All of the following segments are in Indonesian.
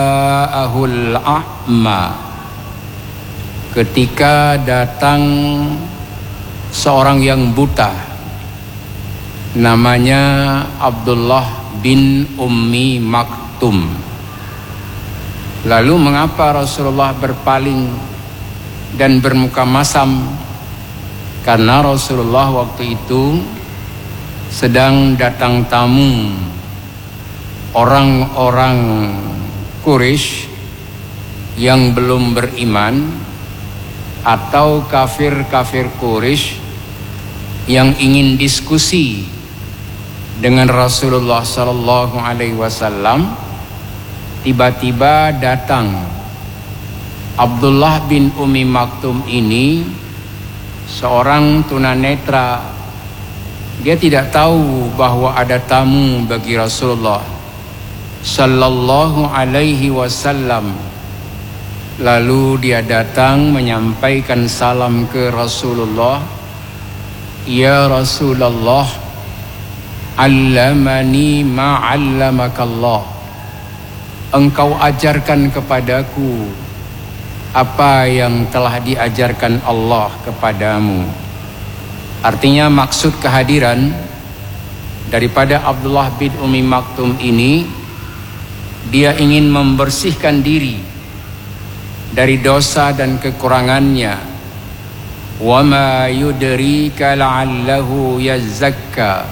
Ahul a'ma, ketika datang seorang yang buta, namanya Abdullah bin Ummi Maktum. Lalu mengapa Rasulullah berpaling dan bermuka masam? Karena Rasulullah waktu itu sedang datang tamu orang-orang Quraisy yang belum beriman atau kafir-kafir Quraisy yang ingin diskusi dengan Rasulullah sallallahu alaihi wasallam. Tiba-tiba datang Abdullah bin Ummi Maktum ini, seorang tunanetra. Dia tidak tahu bahwa ada tamu bagi Rasulullah sallallahu alaihi wasallam. Lalu dia datang menyampaikan salam ke Rasulullah. Ya Rasulullah, allamani ma'allamakallah. Engkau ajarkan kepadaku apa yang telah diajarkan Allah kepadamu. Artinya maksud kehadiran daripada Abdullah bin Ummi Maktum ini, dia ingin membersihkan diri dari dosa dan kekurangannya. Wa ma yudrika la'allahu yazakka.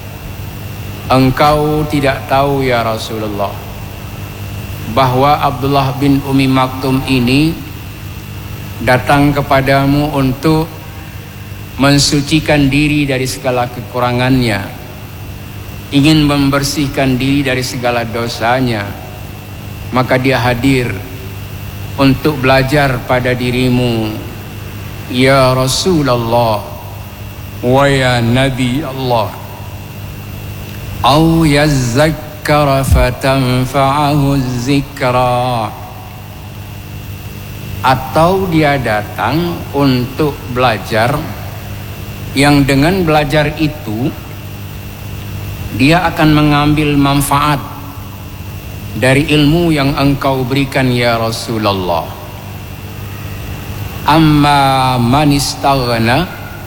Engkau tidak tahu ya Rasulullah bahwa Abdullah bin Ummi Maktum ini datang kepadamu untuk mensucikan diri dari segala kekurangannya, ingin membersihkan diri dari segala dosanya. Maka dia hadir untuk belajar pada dirimu ya Rasulullah wa ya Nabi Allah. Au yazakkara fatanfa'ahu zikra. Atau dia datang untuk belajar, yang dengan belajar itu dia akan mengambil manfaat dari ilmu yang engkau berikan ya Rasulullah. Amma man istaghna,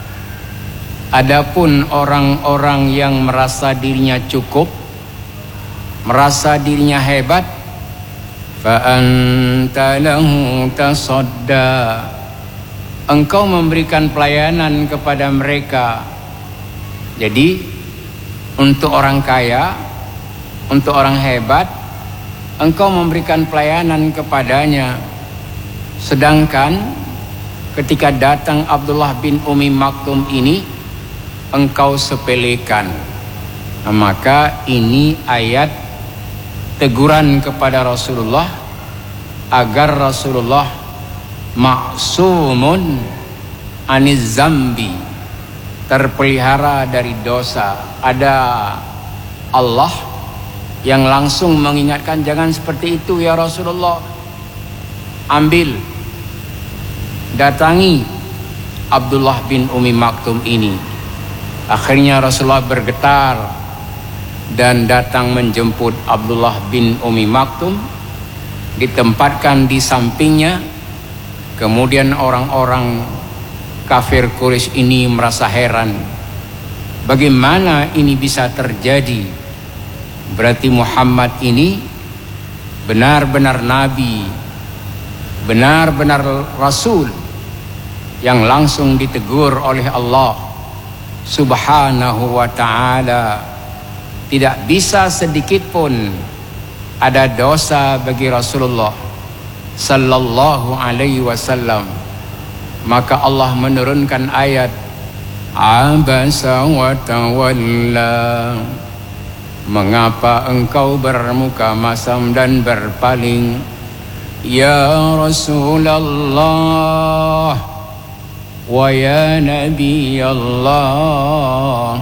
adapun orang-orang yang merasa dirinya cukup, merasa dirinya hebat, fa anta lahu tasadda, engkau memberikan pelayanan kepada mereka. Jadi untuk orang kaya, untuk orang hebat, engkau memberikan pelayanan kepadanya. Sedangkan ketika datang Abdullah bin Ummi Maktum ini, engkau sepelekan. Maka ini ayat teguran kepada Rasulullah agar Rasulullah ma'sumun aniz zambi, terpelihara dari dosa. Ada Allah yang langsung mengingatkan, jangan seperti itu ya Rasulullah. Ambil, datangi Abdullah bin Ummi Maktum ini. Akhirnya Rasulullah bergetar dan datang menjemput Abdullah bin Ummi Maktum, ditempatkan di sampingnya. Kemudian orang-orang kafir Quraisy ini merasa heran, bagaimana ini bisa terjadi? Berarti Muhammad ini benar-benar nabi, benar-benar rasul yang langsung ditegur oleh Allah Subhanahu wa ta'ala. Tidak bisa sedikit pun ada dosa bagi Rasulullah sallallahu alaihi wasallam. Maka Allah menurunkan ayat Abasa wa tawalla, mengapa engkau bermuka masam dan berpaling ya Rasulullah wa ya Nabi Allah,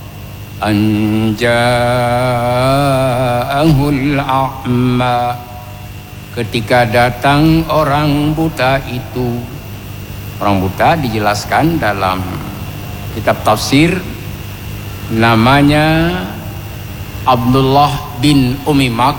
anja'ahul a'ma, ketika datang orang buta itu. Orang buta dijelaskan dalam kitab tafsir, namanya Abdullah bin Ummi Maktum.